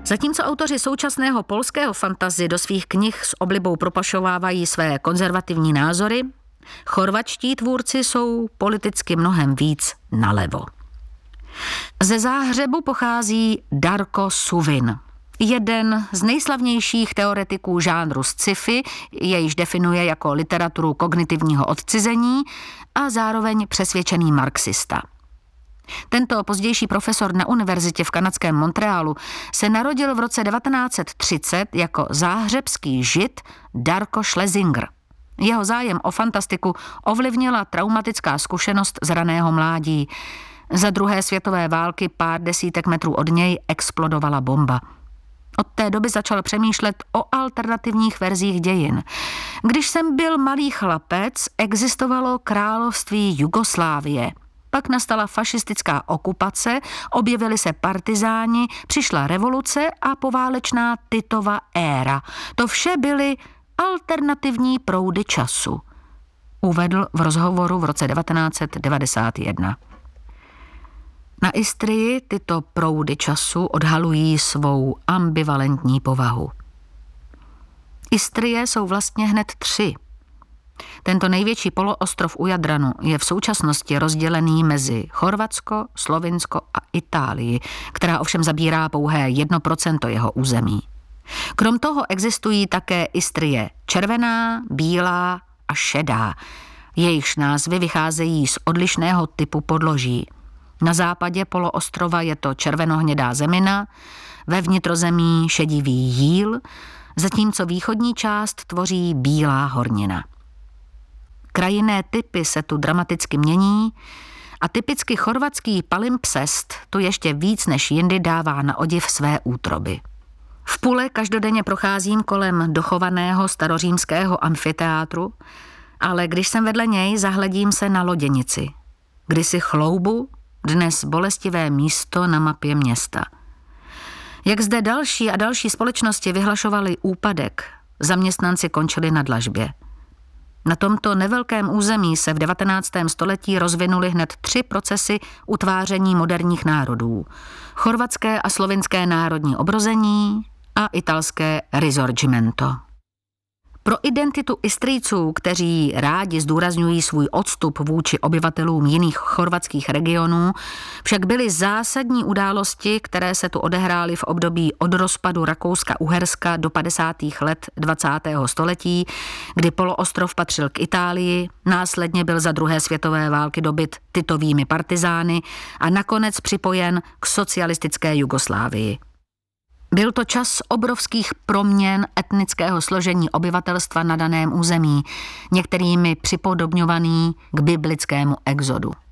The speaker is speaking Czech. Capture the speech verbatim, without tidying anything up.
Zatímco autoři současného polského fantasy do svých knih s oblibou propašovávají své konzervativní názory, chorvatští tvůrci jsou politicky mnohem víc nalevo. Ze Záhřebu pochází Darko Suvin, jeden z nejslavnějších teoretiků žánru sci-fi, jejž definuje jako literaturu kognitivního odcizení a zároveň přesvědčený marxista. Tento pozdější profesor na univerzitě v kanadském Montrealu se narodil v roce devatenáct set třicet jako záhřebský žid Darko Schlesinger. Jeho zájem o fantastiku ovlivnila traumatická zkušenost z raného mládí. Za druhé světové války pár desítek metrů od něj explodovala bomba. Od té doby začal přemýšlet o alternativních verzích dějin. Když jsem byl malý chlapec, existovalo království Jugoslávie. Pak nastala fašistická okupace, objevili se partizáni, přišla revoluce a poválečná Titova éra. To vše byly alternativní proudy času, uvedl v rozhovoru v roce devatenáct set devadesát jedna. Na Istrii tyto proudy času odhalují svou ambivalentní povahu. Istrie jsou vlastně hned tři. Tento největší poloostrov u Jadranu je v současnosti rozdělený mezi Chorvatsko, Slovinsko a Itálii, která ovšem zabírá pouhé jedno procento jeho území. Krom toho existují také Istrie červená, bílá a šedá. Jejichž názvy vycházejí z odlišného typu podloží. Na západě poloostrova je to červenohnědá zemina, ve vnitrozemí šedivý jíl, zatímco východní část tvoří bílá hornina. Krajinné typy se tu dramaticky mění a typicky chorvatský palimpsest tu ještě víc než jindy dává na odiv své útroby. V Pule každodenně procházím kolem dochovaného starořímského amfiteátru, ale když jsem vedle něj, zahledím se na loděnici. Kdysi chloubu, dnes bolestivé místo na mapě města. Jak zde další a další společnosti vyhlašovaly úpadek, zaměstnanci končili na dlažbě. Na tomto nevelkém území se v devatenáctém století rozvinuly hned tři procesy utváření moderních národů. Chorvatské a slovinské národní obrození a italské risorgimento. Pro identitu Istrijců, kteří rádi zdůrazňují svůj odstup vůči obyvatelům jiných chorvatských regionů, však byly zásadní události, které se tu odehrály v období od rozpadu Rakouska-Uherska do padesátých let dvacátého století, kdy poloostrov patřil k Itálii, následně byl za druhé světové války dobyt Titovými partizány a nakonec připojen k socialistické Jugoslávii. Byl to čas obrovských proměn etnického složení obyvatelstva na daném území, některými připodobňovaný k biblickému exodu.